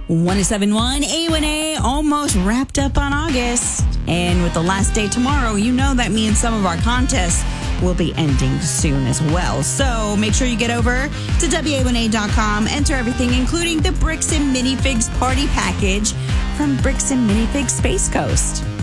1071 A1A almost wrapped up on August. And with the last day tomorrow, you know that means some of our contests will be ending soon as well. So make sure you get over to WA1A.com, enter everything, including the Bricks and Minifigs party package from Bricks and Minifigs Space Coast.